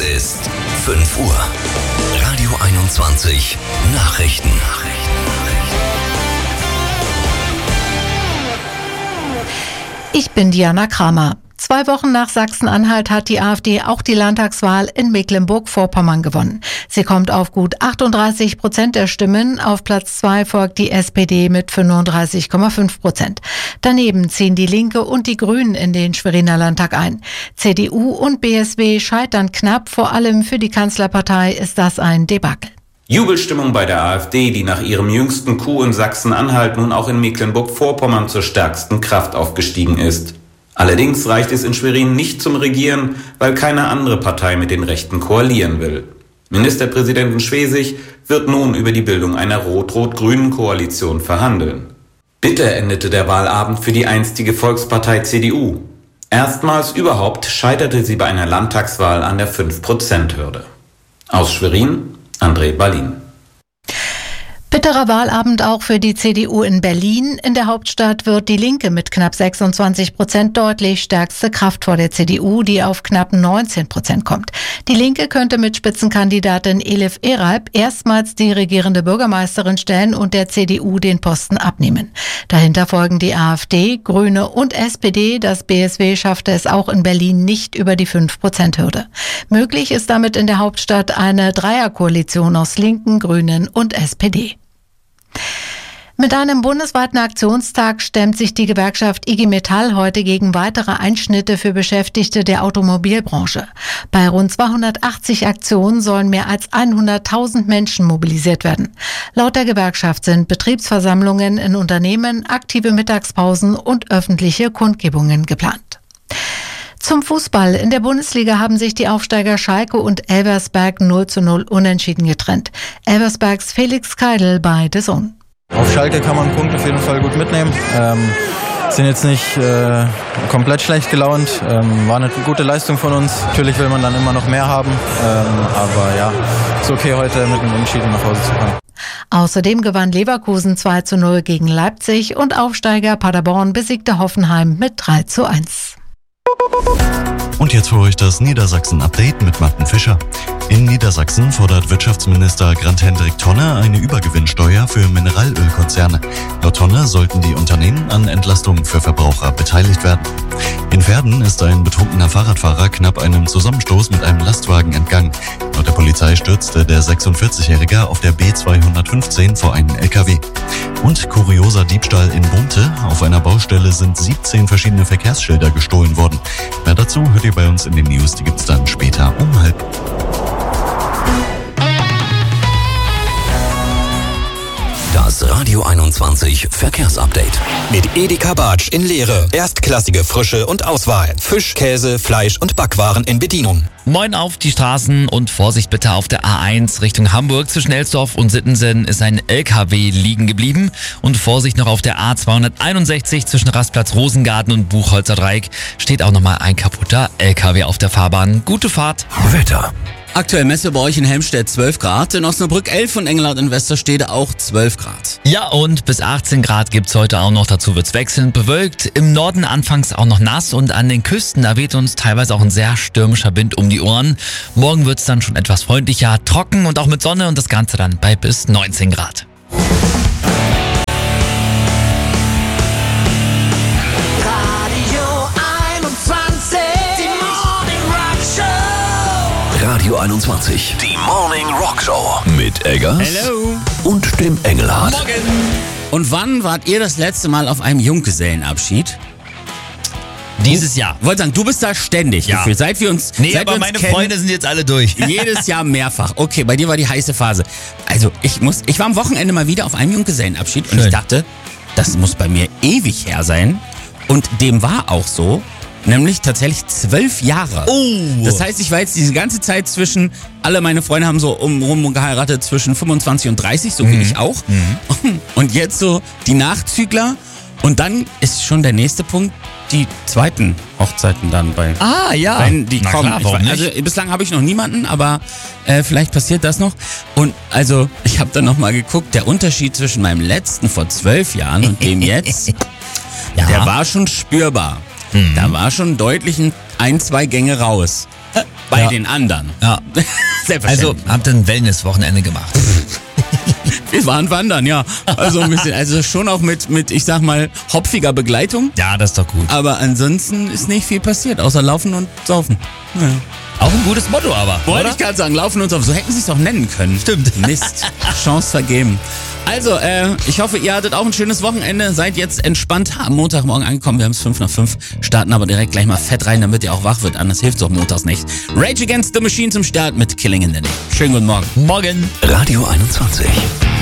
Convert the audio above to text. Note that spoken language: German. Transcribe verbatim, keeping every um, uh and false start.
Es ist fünf Uhr. Radio einundzwanzig Nachrichten. Ich bin Diana Kramer. Zwei Wochen nach Sachsen-Anhalt hat die AfD auch die Landtagswahl in Mecklenburg-Vorpommern gewonnen. Sie kommt auf gut achtunddreißig Prozent der Stimmen. Auf Platz zwei folgt die S P D mit fünfunddreißig Komma fünf Prozent. Daneben ziehen die Linke und die Grünen in den Schweriner Landtag ein. C D U und B S W scheitern knapp. Vor allem für die Kanzlerpartei ist das ein Debakel. Jubelstimmung bei der AfD, die nach ihrem jüngsten Coup in Sachsen-Anhalt nun auch in Mecklenburg-Vorpommern zur stärksten Kraft aufgestiegen ist. Allerdings reicht es in Schwerin nicht zum Regieren, weil keine andere Partei mit den Rechten koalieren will. Ministerpräsidentin Schwesig wird nun über die Bildung einer rot-rot-grünen Koalition verhandeln. Bitter endete der Wahlabend für die einstige Volkspartei C D U. Erstmals überhaupt scheiterte sie bei einer Landtagswahl an der fünf Prozent Hürde. Aus Schwerin, André Ballin. Bitterer Wahlabend auch für die C D U in Berlin. In der Hauptstadt wird die Linke mit knapp sechsundzwanzig Prozent deutlich stärkste Kraft vor der C D U, die auf knapp neunzehn Prozent kommt. Die Linke könnte mit Spitzenkandidatin Elif Eralp erstmals die regierende Bürgermeisterin stellen und der C D U den Posten abnehmen. Dahinter folgen die AfD, Grüne und S P D. Das B S W schaffte es auch in Berlin nicht über die fünf Prozent Hürde. Möglich ist damit in der Hauptstadt eine Dreierkoalition aus Linken, Grünen und S P D. Mit einem bundesweiten Aktionstag stemmt sich die Gewerkschaft I G Metall heute gegen weitere Einschnitte für Beschäftigte der Automobilbranche. Bei rund zweihundertachtzig Aktionen sollen mehr als hunderttausend Menschen mobilisiert werden. Laut der Gewerkschaft sind Betriebsversammlungen in Unternehmen, aktive Mittagspausen und öffentliche Kundgebungen geplant. Zum Fußball. In der Bundesliga haben sich die Aufsteiger Schalke und Elversberg null zu null unentschieden getrennt. Elversbergs Felix Keidel bei D A Z N. Auf Schalke kann man einen Punkt auf jeden Fall gut mitnehmen. Ähm, sind jetzt nicht äh, komplett schlecht gelaunt. Ähm, war eine gute Leistung von uns. Natürlich will man dann immer noch mehr haben. Ähm, aber ja, ist okay, heute mit einem Unentschieden nach Hause zu kommen. Außerdem gewann Leverkusen zwei zu null gegen Leipzig und Aufsteiger Paderborn besiegte Hoffenheim mit drei zu eins. Und jetzt für euch das Niedersachsen-Update mit Martin Fischer. In Niedersachsen fordert Wirtschaftsminister Grant-Hendrik Tonne eine Übergewinnsteuer für Mineralölkonzerne. Laut Tonne sollten die Unternehmen an Entlastungen für Verbraucher beteiligt werden. In Verden ist ein betrunkener Fahrradfahrer knapp einem Zusammenstoß mit einem Lastwagen entgangen. Laut der Polizei stürzte der sechsundvierzigjährige auf der B zweihundertfünfzehn vor einen L K W. Und kurioser Diebstahl in Bumte. Auf einer Baustelle sind siebzehn verschiedene Verkehrsschilder gestohlen worden. Mehr dazu hört ihr bei uns in den News, die gibt's dann später um halb. Das Radio einundzwanzig Verkehrsupdate. Mit Edeka Bartsch in Leere. Erstklassige Frische und Auswahl. Fisch, Käse, Fleisch und Backwaren in Bedienung. Moin auf die Straßen und Vorsicht bitte auf der A eins Richtung Hamburg. Zwischen Elsdorf und Sittensen ist ein L K W liegen geblieben. Und Vorsicht noch auf der A zweihunderteinundsechzig zwischen Rastplatz Rosengarten und Buchholzer Dreieck steht auch nochmal ein kaputter L K W auf der Fahrbahn. Gute Fahrt. Wetter. Aktuell Messe bei euch in Helmstedt zwölf Grad, in Osnabrück elf und Engelhardt in Westerstede auch zwölf Grad. Ja, und bis achtzehn Grad gibt's heute auch noch, dazu wird's wechselnd bewölkt. Im Norden anfangs auch noch nass und an den Küsten, da weht uns teilweise auch ein sehr stürmischer Wind um die Ohren. Morgen wird's dann schon etwas freundlicher, trocken und auch mit Sonne und das Ganze dann bei bis neunzehn Grad. Radio einundzwanzig, die Morning Rock Show mit Eggers Hello. und dem Engelhardt. Morgen! Und wann wart ihr das letzte Mal auf einem Junggesellenabschied? Dieses Jahr. Ich wollte sagen, du bist da ständig. Ja. Gefühlt. Seit wir uns Nee, seit aber wir uns meine kennen, Freunde sind jetzt alle durch. jedes Jahr mehrfach. Okay, bei dir war die heiße Phase. Also ich muss, ich war am Wochenende mal wieder auf einem Junggesellenabschied und Schön. ich dachte, das muss bei mir ewig her sein. Und dem war auch so. Nämlich tatsächlich zwölf Jahre. Oh. Das heißt, ich war jetzt diese ganze Zeit zwischen, alle meine Freunde haben so umrum geheiratet zwischen fünfundzwanzig und dreißig, so wie Mhm. ich auch. Mhm. Und jetzt so die Nachzügler. Und dann ist schon der nächste Punkt, die zweiten Hochzeiten dann bei. Ah, ja. Wenn die Na kommen. klar, Ich warum weiß- nicht? also bislang habe ich noch niemanden, aber äh, vielleicht passiert das noch. Und also ich habe dann nochmal geguckt, der Unterschied zwischen meinem letzten vor zwölf Jahren und dem jetzt, Ja. der war schon spürbar. Mhm. Da war schon deutlich ein, ein, zwei Gänge raus. Bei Ja. den anderen. Ja. Also Selbstverständlich. habt ihr ein Wellness-Wochenende gemacht. Wir waren wandern, ja. Also ein bisschen, also schon auch mit, mit, ich sag mal, hopfiger Begleitung. Ja, das ist doch gut. Aber ansonsten ist nicht viel passiert, außer Laufen und Saufen. Ja. Auch ein gutes Motto aber, Wollte oder? ich gerade sagen, Laufen und Saufen. So hätten sie es doch nennen können. Stimmt. Mist. Chance vergeben. Also, äh, ich hoffe, ihr hattet auch ein schönes Wochenende. Seid jetzt entspannt am Montagmorgen angekommen. Wir haben es fünf nach fünf. Starten aber direkt gleich mal fett rein, damit ihr auch wach wird. Anders hilft es auch montags nicht. Rage Against the Machine zum Start mit Killing in the Name. Schönen guten Morgen. Morgen. Radio einundzwanzig.